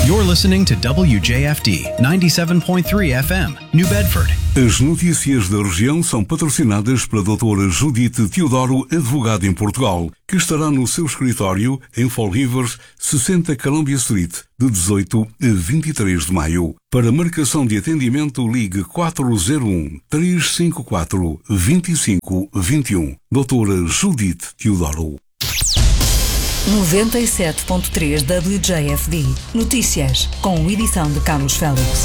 You're listening to WJFD 97.3 FM, New Bedford. As notícias da região são patrocinadas pela doutora Judite Teodoro, advogada em Portugal, que estará no seu escritório em Fall Rivers, 60 Columbia Street, de 18 a 23 de maio. Para marcação de atendimento, ligue 401-354-2521. Doutora Judite Teodoro. 97.3 WJFD. Notícias, com edição de Carlos Félix.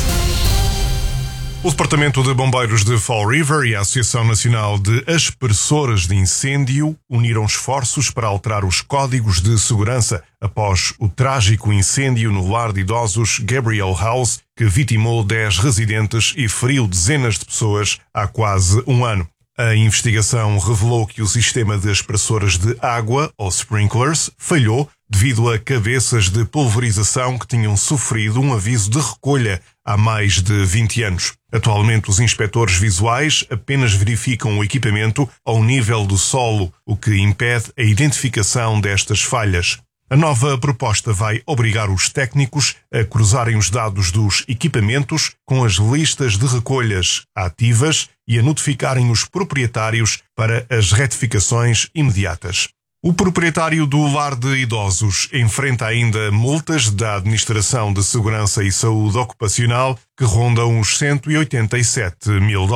O Departamento de Bombeiros de Fall River e a Associação Nacional de Aspersoras de Incêndio uniram esforços para alterar os códigos de segurança após o trágico incêndio no lar de idosos Gabriel House, que vitimou 10 residentes e feriu dezenas de pessoas há quase um ano. A investigação revelou que o sistema de aspersoras de água, ou sprinklers, falhou devido a cabeças de pulverização que tinham sofrido um aviso de recolha há mais de 20 anos. Atualmente, os inspetores visuais apenas verificam o equipamento ao nível do solo, o que impede a identificação destas falhas. A nova proposta vai obrigar os técnicos a cruzarem os dados dos equipamentos com as listas de recolhas ativas e a notificarem os proprietários para as retificações imediatas. O proprietário do lar de idosos enfrenta ainda multas da Administração de Segurança e Saúde Ocupacional que rondam os $187 mil.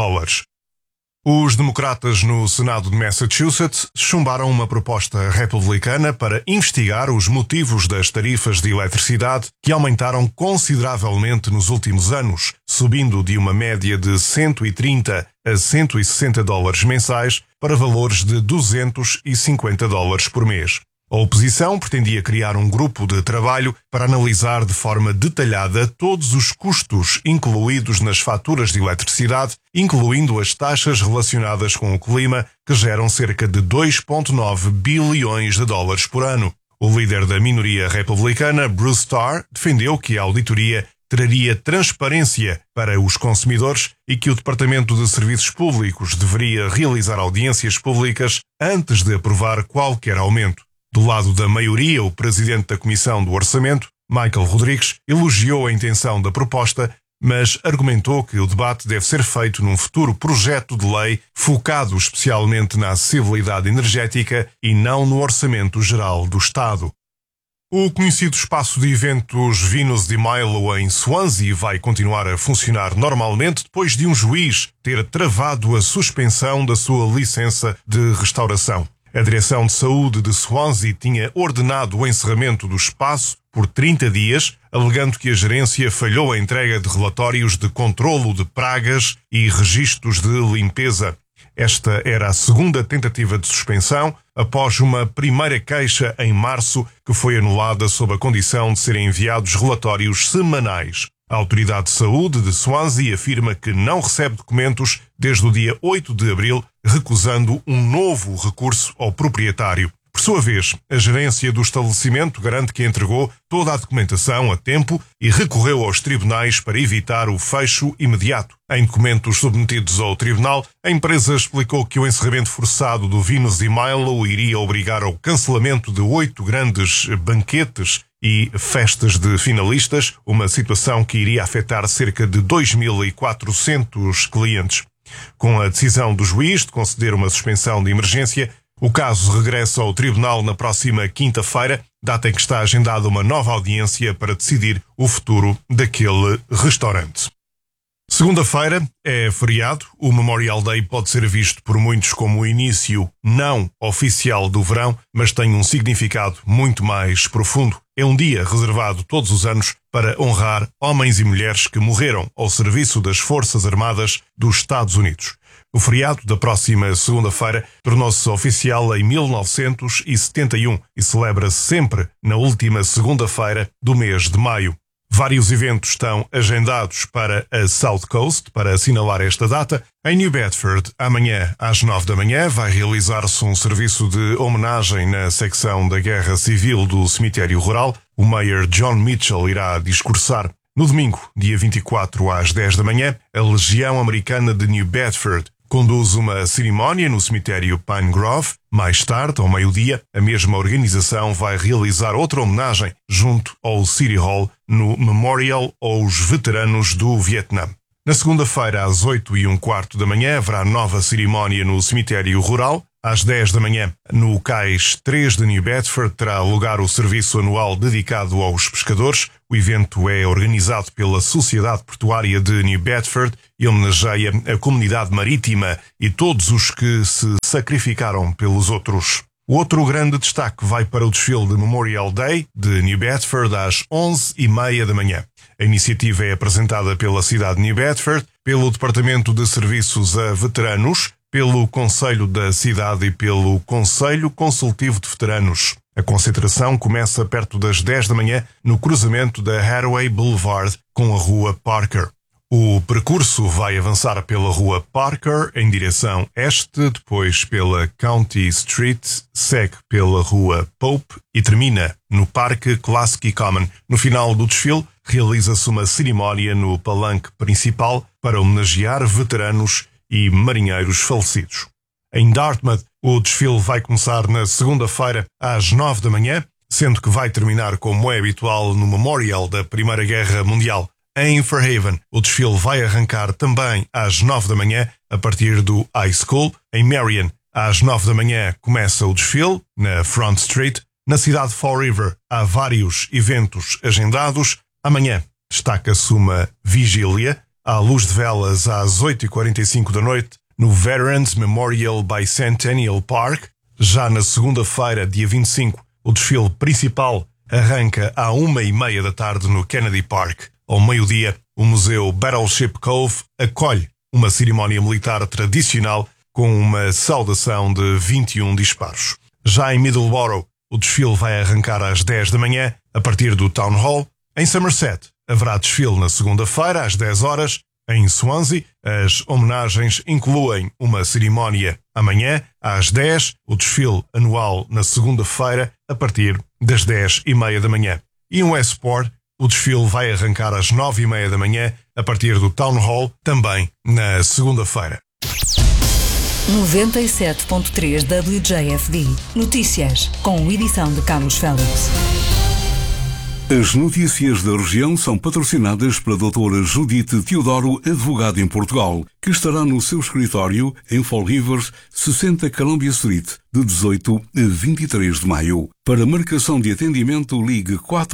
Os democratas no Senado de Massachusetts chumbaram uma proposta republicana para investigar os motivos das tarifas de eletricidade que aumentaram consideravelmente nos últimos anos, subindo de uma média de $130 a $160 mensais para valores de $250 por mês. A oposição pretendia criar um grupo de trabalho para analisar de forma detalhada todos os custos incluídos nas faturas de eletricidade, incluindo as taxas relacionadas com o clima, que geram cerca de $2,9 bilhões por ano. O líder da minoria republicana, Bruce Starr, defendeu que a auditoria traria transparência para os consumidores e que o Departamento de Serviços Públicos deveria realizar audiências públicas antes de aprovar qualquer aumento. Do lado da maioria, o presidente da Comissão do Orçamento, Michael Rodrigues, elogiou a intenção da proposta, mas argumentou que o debate deve ser feito num futuro projeto de lei focado especialmente na acessibilidade energética e não no orçamento geral do Estado. O conhecido espaço de eventos Venus de Milo em Swansea vai continuar a funcionar normalmente depois de um juiz ter travado a suspensão da sua licença de restauração. A Direção de Saúde de Swansea tinha ordenado o encerramento do espaço por 30 dias, alegando que a gerência falhou a entrega de relatórios de controlo de pragas e registros de limpeza. Esta era a segunda tentativa de suspensão, após uma primeira queixa em março que foi anulada sob a condição de serem enviados relatórios semanais. A Autoridade de Saúde de Swansea afirma que não recebe documentos desde o dia 8 de abril, recusando um novo recurso ao proprietário. Por sua vez, a gerência do estabelecimento garante que entregou toda a documentação a tempo e recorreu aos tribunais para evitar o fecho imediato. Em documentos submetidos ao tribunal, a empresa explicou que o encerramento forçado do Venus de Milo iria obrigar ao cancelamento de 8 grandes banquetes e festas de finalistas, uma situação que iria afetar cerca de 2.400 clientes. Com a decisão do juiz de conceder uma suspensão de emergência, o caso regressa ao tribunal na próxima quinta-feira, data em que está agendada uma nova audiência para decidir o futuro daquele restaurante. Segunda-feira é feriado. O Memorial Day pode ser visto por muitos como o início não oficial do verão, mas tem um significado muito mais profundo. É um dia reservado todos os anos para honrar homens e mulheres que morreram ao serviço das Forças Armadas dos Estados Unidos. O feriado da próxima segunda-feira tornou-se oficial em 1971 e celebra-se sempre na última segunda-feira do mês de maio. Vários eventos estão agendados para a South Coast para assinalar esta data. Em New Bedford, amanhã às 9 da manhã, vai realizar-se um serviço de homenagem na secção da Guerra Civil do Cemitério Rural. O Mayor John Mitchell irá discursar. No domingo, dia 24 às 10 da manhã, a Legião Americana de New Bedford conduz uma cerimónia no cemitério Pine Grove. Mais tarde, ao meio-dia, a mesma organização vai realizar outra homenagem junto ao City Hall no Memorial aos Veteranos do Vietnã. Na segunda-feira, às 8h15 da manhã, haverá nova cerimónia no Cemitério Rural. Às 10 da manhã, no Cais 3 de New Bedford, terá lugar o serviço anual dedicado aos pescadores. O evento é organizado pela Sociedade Portuária de New Bedford e homenageia a comunidade marítima e todos os que se sacrificaram pelos outros. O outro grande destaque vai para o desfile de Memorial Day de New Bedford às 11h30 da manhã. A iniciativa é apresentada pela cidade de New Bedford, pelo Departamento de Serviços a Veteranos, pelo Conselho da Cidade e pelo Conselho Consultivo de Veteranos. A concentração começa perto das 10 da manhã no cruzamento da Hathaway Boulevard com a Rua Parker. O percurso vai avançar pela Rua Parker em direção este, depois pela County Street, segue pela Rua Pope e termina no Parque Klasky Common. No final do desfile, realiza-se uma cerimónia no palanque principal para homenagear veteranos e marinheiros falecidos. Em Dartmouth, o desfile vai começar na segunda-feira às 9 da manhã, sendo que vai terminar como é habitual no Memorial da Primeira Guerra Mundial. Em Fairhaven, o desfile vai arrancar também às 9 da manhã, a partir do High School. Em Marion, às 9 da manhã, começa o desfile, na Front Street. Na cidade de Fall River, há vários eventos agendados. Amanhã, destaca-se uma vigília, à luz de velas às 8h45 da noite, no Veterans Memorial Bicentennial Park. Já na segunda-feira, dia 25, o desfile principal arranca à 1h30 da tarde no Kennedy Park. Ao meio-dia, o Museu Battleship Cove acolhe uma cerimónia militar tradicional com uma saudação de 21 disparos. Já em Middleborough, o desfile vai arrancar às 10 da manhã, a partir do Town Hall. Em Somerset, haverá desfile na segunda-feira, às 10 horas. Em Swansea, as homenagens incluem uma cerimónia amanhã, às 10, o desfile anual na segunda-feira, a partir das 10h30 da manhã. E em Westport, o desfile vai arrancar às 9h30 da manhã, a partir do Town Hall, também na segunda-feira. 97.3 WJFD. Notícias, com edição de Carlos Félix. As notícias da região são patrocinadas pela doutora Judite Teodoro, advogada em Portugal, que estará no seu escritório em Fall Rivers, 60 Columbia Street, de 18 a 23 de maio. Para marcação de atendimento, ligue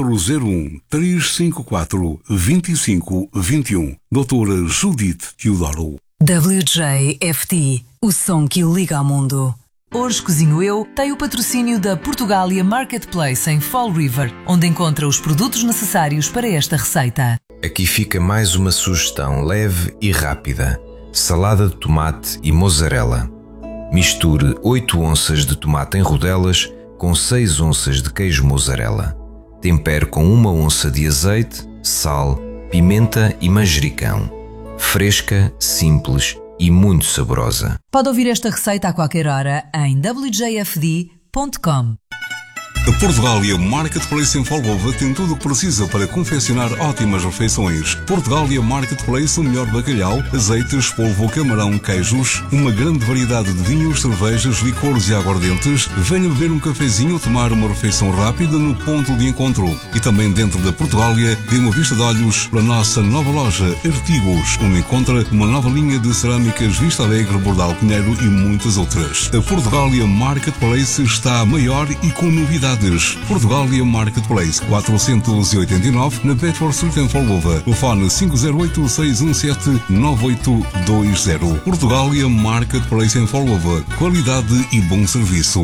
401-354-2521. Doutora Judite Teodoro. WJFD, o som que o liga ao mundo. Hoje Cozinho Eu tem o patrocínio da Portugália Marketplace em Fall River, onde encontra os produtos necessários para esta receita. Aqui fica mais uma sugestão leve e rápida: salada de tomate e mozzarella. Misture 8 onças de tomate em rodelas com 6 onças de queijo mozzarella. Tempere com 1 onça de azeite, sal, pimenta e manjericão. Fresca, simples e muito saborosa. Pode ouvir esta receita a qualquer hora em wjfd.com. A Portugália Marketplace em Folgova tem tudo o que precisa para confeccionar ótimas refeições. Portugália Marketplace, o melhor bacalhau, azeites, polvo, camarão, queijos, uma grande variedade de vinhos, cervejas, licores e aguardentes. Venha beber um cafezinho ou tomar uma refeição rápida no ponto de encontro. E também dentro da Portugália, dê uma vista de olhos para a nossa nova loja Artigos, onde encontra uma nova linha de cerâmicas Vista Alegre, Bordal Pinheiro e muitas outras. A Portugália Marketplace está maior e com novidades. Portugália Marketplace 489 na Bedford Street em Folgova. Telefone 508-617-9820. Portugália Marketplace em Folgova. Qualidade e bom serviço.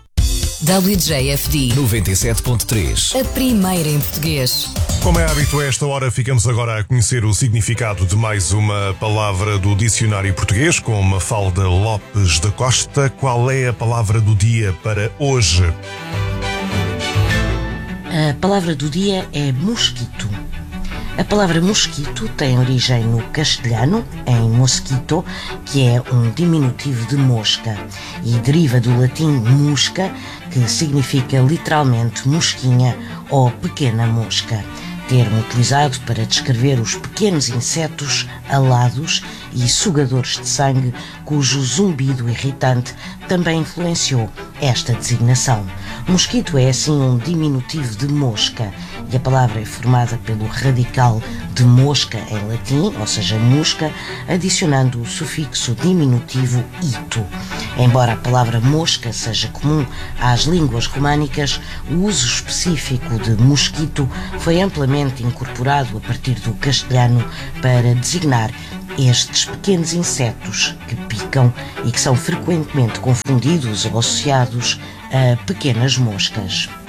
WJFD 97.3. a primeira em português. Como é hábito a esta hora, ficamos agora a conhecer o significado de mais uma palavra do dicionário português com Mafalda Lopes da Costa. Qual é a palavra do dia para hoje? A palavra do dia é mosquito. A palavra mosquito tem origem no castelhano, em mosquito, que é um diminutivo de mosca, e deriva do latim musca, que significa literalmente mosquinha ou pequena mosca, termo utilizado para descrever os pequenos insetos alados e sugadores de sangue, cujo zumbido irritante também influenciou esta designação. Mosquito é assim um diminutivo de mosca, e a palavra é formada pelo radical de mosca em latim, ou seja, musca, adicionando o sufixo diminutivo ito. Embora a palavra mosca seja comum às línguas românicas, o uso específico de mosquito foi amplamente incorporado a partir do castelhano para designar estes pequenos insetos que picam e que são frequentemente confundidos ou associados a pequenas moscas.